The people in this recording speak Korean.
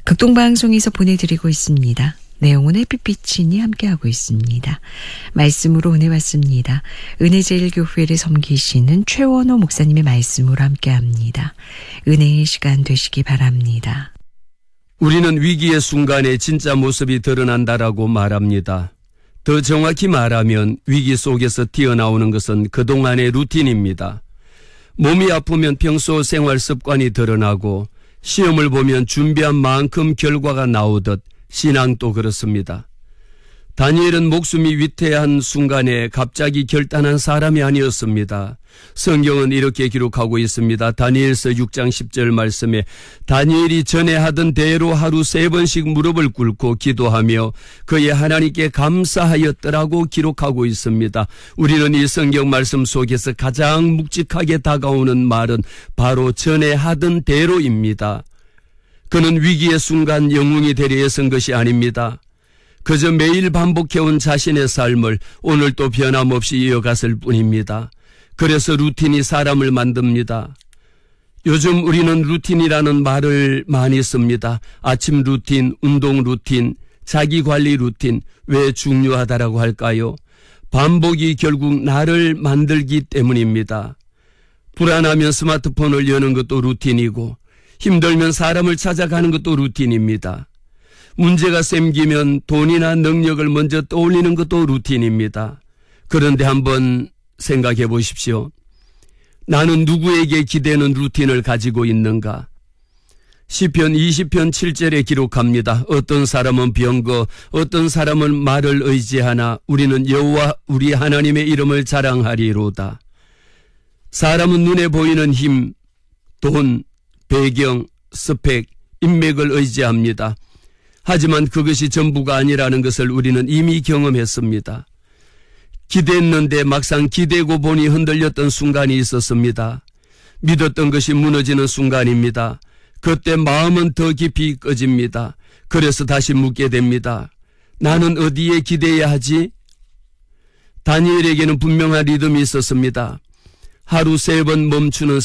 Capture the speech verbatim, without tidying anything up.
극동방송에서 보내드리고 있습니다. 내용은 햇빛비치니 함께하고 있습니다. 말씀으로 은혜 받습니다. 은혜제일교회를 섬기시는 최원호 목사님의 말씀으로 함께합니다. 은혜의 시간 되시기 바랍니다. 우리는 위기의 순간에 진짜 모습이 드러난다라고 말합니다. 더 정확히 말하면 위기 속에서 튀어나오는 것은 그동안의 루틴입니다. 몸이 아프면 평소 생활 습관이 드러나고 시험을 보면 준비한 만큼 결과가 나오듯 신앙도 그렇습니다. 다니엘은 목숨이 위태한 순간에 갑자기 결단한 사람이 아니었습니다. 성경은 이렇게 기록하고 있습니다. 다니엘서 육 장 십 절 말씀에 다니엘이 전에 하던 대로 하루 세 번씩 무릎을 꿇고 기도하며 그의 하나님께 감사하였더라고 기록하고 있습니다. 우리는 이 성경 말씀 속에서 가장 묵직하게 다가오는 말은 바로 전에 하던 대로입니다. 그는 위기의 순간 영웅이 되려 애쓴 것이 아닙니다. 그저 매일 반복해온 자신의 삶을 오늘 또 변함없이 이어갔을 뿐입니다. 그래서 루틴이 사람을 만듭니다. 요즘 우리는 루틴이라는 말을 많이 씁니다. 아침 루틴, 운동 루틴, 자기관리 루틴. 왜 중요하다라고 할까요? 반복이 결국 나를 만들기 때문입니다. 불안하면 스마트폰을 여는 것도 루틴이고 힘들면 사람을 찾아가는 것도 루틴입니다. 문제가 생기면 돈이나 능력을 먼저 떠올리는 것도 루틴입니다. 그런데 한번 생각해 보십시오. 나는 누구에게 기대는 루틴을 가지고 있는가? 시편 이십 편 칠 절에 기록합니다. 어떤 사람은 병거, 어떤 사람은 말을 의지하나 우리는 여호와 우리 하나님의 이름을 자랑하리로다. 사람은 눈에 보이는 힘, 돈, 배경, 스펙, 인맥을 의지합니다. 하지만 그것이 전부가 아니라는 것을 우리는 이미 경험했습니다. 기대했는데 막상 기대고 보니 흔들렸던 순간이 있었습니다. 믿었던 것이 무너지는 순간입니다. 그때 마음은 더 깊이 꺼집니다. 그래서 다시 묻게 됩니다. 나는 어디에 기대해야 하지? 다니엘에게는 분명한 리듬이 있었습니다. 하루 세 번 멈추는